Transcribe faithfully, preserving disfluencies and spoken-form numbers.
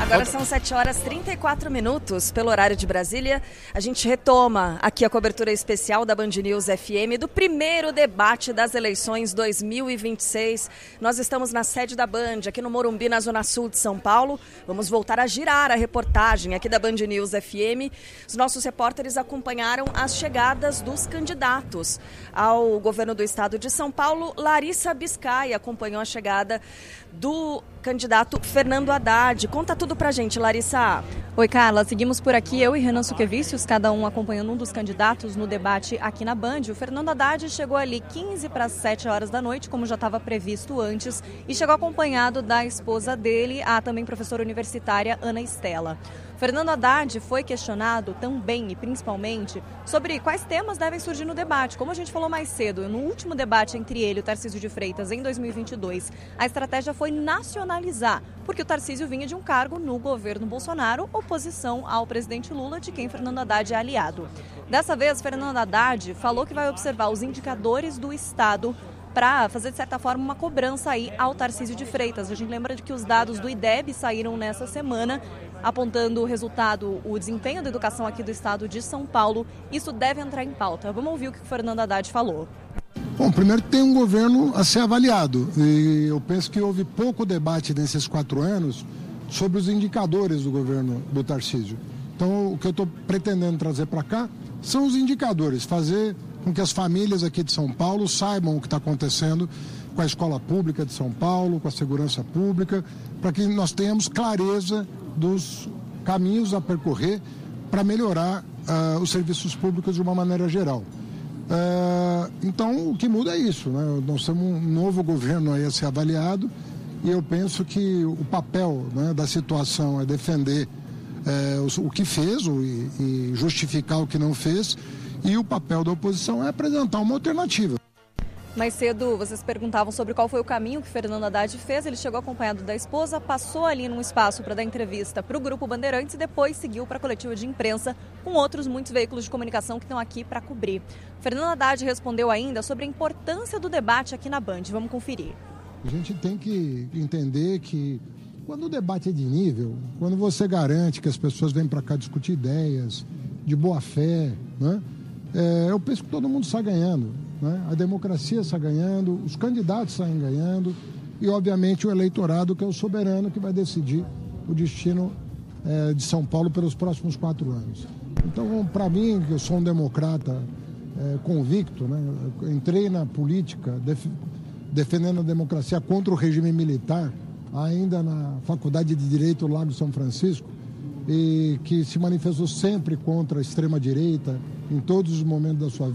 Agora são sete horas e trinta e quatro minutos pelo horário de Brasília. A gente retoma aqui a cobertura especial da Band News F M do primeiro debate das eleições dois mil e vinte e seis. Nós estamos na sede da Band, aqui no Morumbi, na Zona Sul de São Paulo. Vamos voltar a girar a reportagem aqui da Band News F M. Os nossos repórteres acompanharam as chegadas dos candidatos ao governo do estado de São Paulo. Larissa Biscay acompanhou a chegada do candidato Fernando Haddad. Conta tudo pra gente, Larissa. Oi, Carla. Seguimos por aqui, eu e Renan Suquevicius, cada um acompanhando um dos candidatos no debate aqui na Band. O Fernando Haddad chegou ali quinze para as sete horas da noite, como já estava previsto antes, e chegou acompanhado da esposa dele, a também professora universitária Ana Estela. Fernando Haddad foi questionado também e principalmente sobre quais temas devem surgir no debate. Como a gente falou mais cedo, no último debate entre ele e o Tarcísio de Freitas em dois mil e vinte e dois, a estratégia foi nacionalizar, porque o Tarcísio vinha de um cargo no governo Bolsonaro, oposição ao presidente Lula, de quem Fernando Haddad é aliado. Dessa vez, Fernando Haddad falou que vai observar os indicadores do Estado para fazer, de certa forma, uma cobrança aí ao Tarcísio de Freitas. A gente lembra de que os dados do I D E B saíram nessa semana, apontando o resultado, o desempenho da educação aqui do estado de São Paulo. Isso deve entrar em pauta. Vamos ouvir o que o Fernando Haddad falou. Bom, primeiro tem um governo a ser avaliado. E eu penso que houve pouco debate nesses quatro anos sobre os indicadores do governo do Tarcísio. Então, o que eu estou pretendendo trazer para cá são os indicadores, fazer com que as famílias aqui de São Paulo saibam o que está acontecendo com a escola pública de São Paulo, com a segurança pública, para que nós tenhamos clareza dos caminhos a percorrer para melhorar uh, os serviços públicos de uma maneira geral. Uh, então, o que muda é isso, né? Nós temos um novo governo aí a ser avaliado e eu penso que o papel, né, da situação é defender uh, o, o que fez o, e, e justificar o que não fez, e o papel da oposição é apresentar uma alternativa. Mais cedo, vocês perguntavam sobre qual foi o caminho que Fernando Haddad fez. Ele chegou acompanhado da esposa, passou ali num espaço para dar entrevista para o Grupo Bandeirantes e depois seguiu para a coletiva de imprensa com outros muitos veículos de comunicação que estão aqui para cobrir. Fernando Haddad respondeu ainda sobre a importância do debate aqui na Band. Vamos conferir. A gente tem que entender que quando o debate é de nível, quando você garante que as pessoas vêm para cá discutir ideias de boa fé, né? É, eu penso que todo mundo está ganhando, né? A democracia está ganhando, os candidatos saem ganhando e, obviamente, o eleitorado, que é o soberano, que vai decidir o destino é, de São Paulo pelos próximos quatro anos. Então, para mim, que eu sou um democrata é, convicto, né? Eu entrei na política def, defendendo a democracia contra o regime militar, ainda na Faculdade de Direito Lago São Francisco, e que se manifestou sempre contra a extrema-direita em todos os momentos da sua vida.